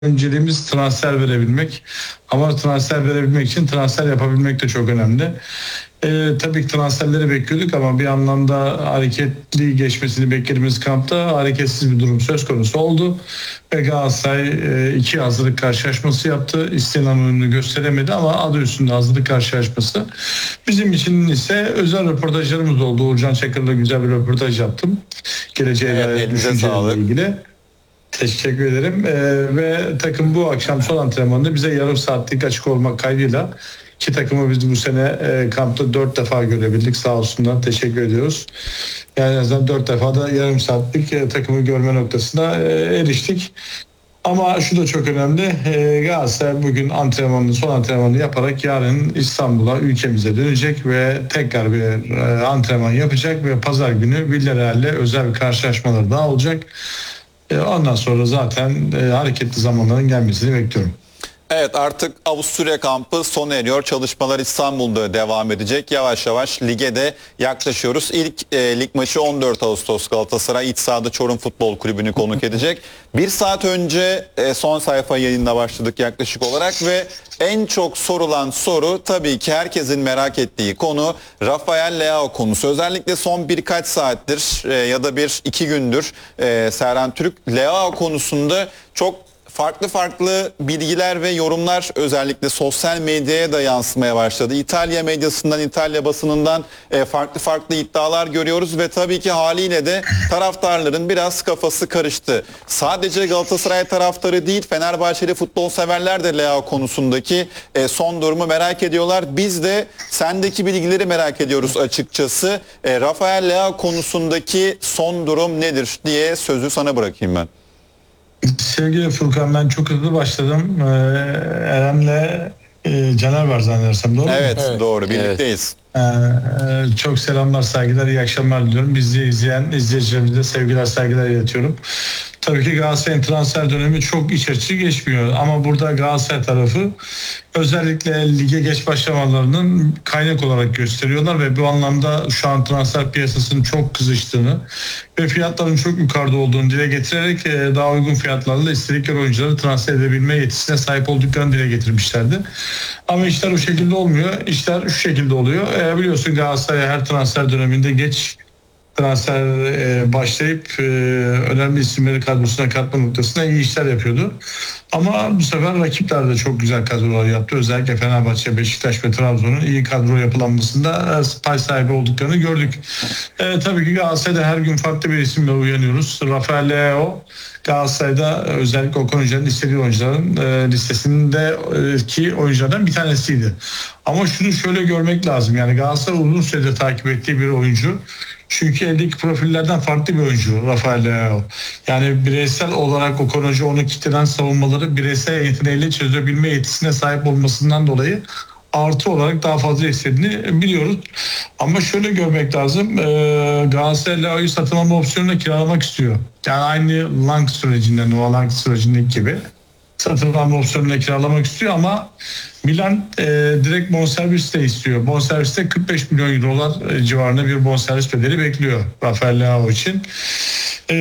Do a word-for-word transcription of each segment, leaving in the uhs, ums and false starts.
önceliğimiz transfer verebilmek. Ama transfer verebilmek için transfer yapabilmek de çok önemli. Ee, tabii ki transferleri bekliyorduk ama bir anlamda hareketli geçmesini beklediğimiz kampta hareketsiz bir durum söz konusu oldu. Ve Galatasaray e, iki hazırlık karşılaşması yaptı. İstenilen oyununu gösteremedi ama adı üstünde hazırlık karşılaşması. Bizim için ise özel röportajlarımız oldu. Uğurcan Çakır'la güzel bir röportaj yaptım. Geleceğe Evet, dair düşüncelerle ilgili. Teşekkür ederim. Ee, ve takım bu akşam son antrenmanında bize yarım saatlik açık olmak kaydıyla ki takımı biz bu sene e, kampta dört defa görebildik. Sağ olsunlar. Teşekkür ediyoruz. Yani en azından dört defa da yarım saatlik e, takımı görme noktasına e, eriştik. Ama şu da çok önemli. E, Galatasaray bugün antrenmanını, son antrenmanını yaparak yarın İstanbul'a, ülkemize dönecek ve tekrar bir e, antrenman yapacak ve pazar günü Villarreal'le özel bir karşılaşmaları daha olacak. Ondan sonra zaten e, hareketli zamanların gelmesini bekliyorum. Evet, artık Avusturya kampı sona eriyor. Çalışmalar İstanbul'da devam edecek. Yavaş yavaş lige de yaklaşıyoruz. İlk e, lig maçı on dört Ağustos Galatasaray iç sahada Çorum Futbol Kulübü'nü konuk edecek. Bir saat önce e, son sayfa yayınına başladık yaklaşık olarak ve en çok sorulan soru tabii ki herkesin merak ettiği konu Rafael Leao konusu. Özellikle son birkaç saattir e, ya da bir iki gündür e, Serhan Türk Leao konusunda çok farklı farklı bilgiler ve yorumlar özellikle sosyal medyaya da yansımaya başladı. İtalya medyasından, İtalya basınından e, farklı farklı iddialar görüyoruz ve tabii ki haliyle de taraftarların biraz kafası karıştı. Sadece Galatasaray taraftarı değil, Fenerbahçeli futbol severler de Leao konusundaki e, son durumu merak ediyorlar. Biz de sendeki bilgileri merak ediyoruz açıkçası. E, Rafael Leao konusundaki son durum nedir diye sözü sana bırakayım ben. Sevgili Furkan, ben çok hızlı başladım. Ee, Erem'le e, Caner var zannedersem, doğru Evet, mu? evet doğru, birlikteyiz. Ee, çok selamlar, saygılar, iyi akşamlar diliyorum. Bizi izleyen izleyicilerimize sevgiler, saygılar iletiyorum. Tabii ki Galatasaray'ın transfer dönemi çok iç açıcı geçmiyor. Ama burada Galatasaray tarafı özellikle lige geç başlamalarının kaynak olarak gösteriyorlar ve bu anlamda şu an transfer piyasasının çok kızıştığını ve fiyatların çok yukarıda olduğunu dile getirerek daha uygun fiyatlarla istedikleri oyuncuları transfer edebilme yetisine sahip olduklarını dile getirmişlerdi. Ama işler o şekilde olmuyor. İşler şu şekilde oluyor. E, biliyorsun Galatasaray her transfer döneminde geç transfer e, başlayıp e, önemli isimleri kadrosuna katma noktasında iyi işler yapıyordu. Ama bu sefer rakipler de çok güzel kadrolar yaptı. Özellikle Fenerbahçe, Beşiktaş ve Trabzon'un iyi kadro yapılanmasında e, pay sahibi olduklarını gördük. E, tabii ki Galatasaray'da her gün farklı bir isimle uyanıyoruz. Rafael Leao Galatasaray'da özellikle Okan Hoca'nın istediği oyuncuların e, listesindeki oyunculardan bir tanesiydi. Ama şunu şöyle görmek lazım. Yani Galatasaray uzun süredir takip ettiği bir oyuncu. Çünkü eldeki profillerden farklı bir oyuncu Rafael Leao. Yani bireysel olarak Okan Hoca onu kitlen savunmaları bireysel yeteneğiyle çözebilme yetisine sahip olmasından dolayı artı olarak daha fazla istediğini biliyoruz. Ama şöyle görmek lazım. E, Galatasaray Leao'yu satın alma opsiyonuna kiralamak istiyor. Yani aynı Lang sürecinde, Noah Lang sürecindeki gibi satın alma opsiyonuna kiralamak istiyor ama Milan e, direkt bonservis de istiyor. Bonserviste kırk beş milyon eurolar e, civarında bir bonservis bedeli bekliyor Rafael Leao için. E,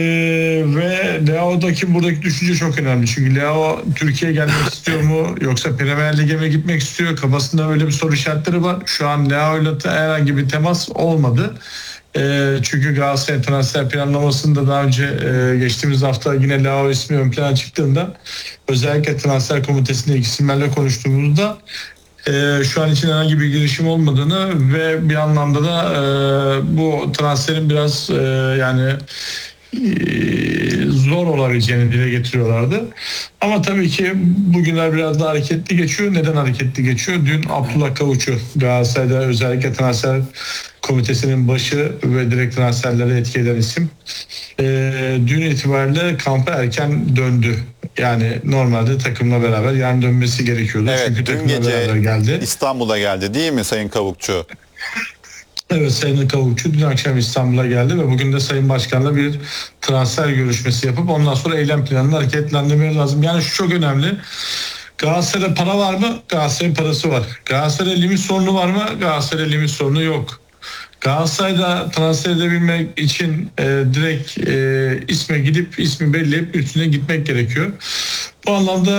ve Leao'daki buradaki düşünce çok önemli. Çünkü Leao Türkiye'ye gelmek istiyor mu yoksa Premier Lig'e mi gitmek istiyor? Kafasında öyle bir soru işaretleri var. Şu an Leao'yla herhangi bir temas olmadı. E, çünkü Galatasaray transfer planlamasında daha önce e, geçtiğimiz hafta yine Leao ismi ön plana çıktığında özellikle transfer komitesindeki isimlerle konuştuğumuzda e, şu an için herhangi bir girişim olmadığını ve bir anlamda da e, bu transferin biraz e, yani zor olabileceğini dile getiriyorlardı. Ama tabii ki bugünler biraz daha hareketli geçiyor. Neden hareketli geçiyor? Dün Abdullah Kavuç'u Galatasaray'da özellikle transfer komitesinin başı ve direkt transferlere etki eden isim. E, dün itibariyle kampa erken döndü. Yani normalde takımla beraber yarın dönmesi gerekiyordu. Evet, çünkü dün takımla beraber geldi. İstanbul'a geldi değil mi Sayın Kavukçu? Evet, Sayın Kavukçu dün akşam İstanbul'a geldi ve bugün de Sayın Başkan'la bir transfer görüşmesi yapıp ondan sonra eylem planını hareketlendirmeye lazım. Yani şu çok önemli. Galatasaray'da para var mı? Galatasaray'ın parası var. Galatasaray'da limit sorunu var mı? Galatasaray'da limit sorunu yok. Galatasaray'da transfer edebilmek için e, direkt e, isme gidip ismi belleyip üstüne gitmek gerekiyor. Bu anlamda